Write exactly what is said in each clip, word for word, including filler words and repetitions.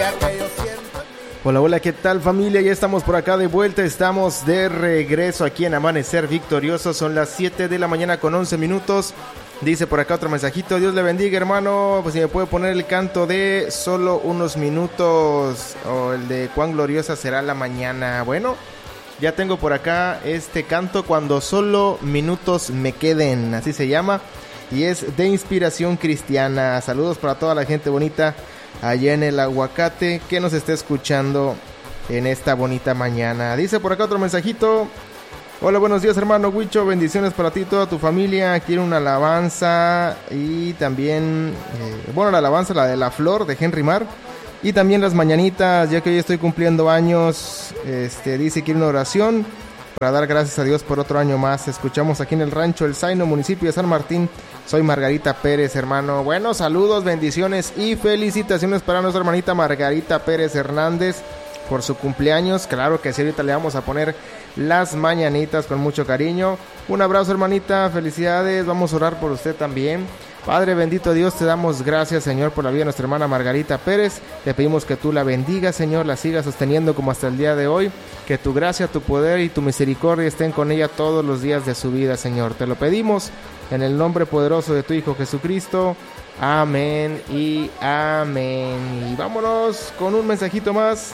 Hola, hola, ¿qué tal familia? Ya estamos por acá de vuelta, estamos de regreso aquí en Amanecer Victorioso, son las siete de la mañana con once minutos. Dice por acá otro mensajito, Dios le bendiga hermano, pues si me puede poner el canto de Solo unos minutos o el de Cuán gloriosa será la mañana. Bueno, ya tengo por acá este canto, Cuando solo minutos me queden, así se llama, y es de inspiración cristiana. Saludos para toda la gente bonita allá en el Aguacate que nos está escuchando en esta bonita mañana. Dice por acá otro mensajito, hola, buenos días hermano Huicho, bendiciones para ti y toda tu familia. Quiero una alabanza y también, eh, bueno, la alabanza, la de La Flor de Henry Marr, y también las mañanitas, ya que hoy estoy cumpliendo años. Este dice, quiere una oración para dar gracias a Dios por otro año más. Escuchamos aquí en el rancho El Zaino, municipio de San Martín. Soy Margarita Pérez, hermano. Bueno, saludos, bendiciones y felicitaciones para nuestra hermanita Margarita Pérez Hernández por su cumpleaños. Claro que sí, ahorita le vamos a poner las mañanitas con mucho cariño. Un abrazo, hermanita, felicidades. Vamos a orar por usted también. Padre bendito Dios, te damos gracias, Señor, por la vida de nuestra hermana Margarita Pérez. Te pedimos que tú la bendigas, Señor, la sigas sosteniendo como hasta el día de hoy. Que tu gracia, tu poder y tu misericordia estén con ella todos los días de su vida, Señor. Te lo pedimos en el nombre poderoso de tu Hijo Jesucristo. Amén y amén. Y vámonos con un mensajito más.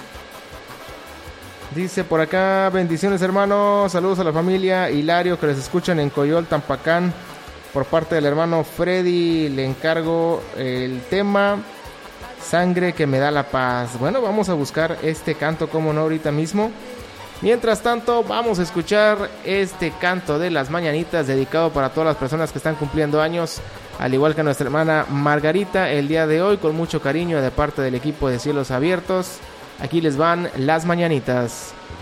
Dice por acá, bendiciones hermanos, saludos a la familia Hilario que les escuchan en Coyol, Tampacán. Por parte del hermano Freddy le encargo el tema Sangre que me da la paz. Bueno, vamos a buscar este canto, como no, ahorita mismo. Mientras tanto, vamos a escuchar este canto de las mañanitas dedicado para todas las personas que están cumpliendo años, al igual que nuestra hermana Margarita el día de hoy, con mucho cariño de parte del equipo de Cielos Abiertos. Aquí les van las mañanitas.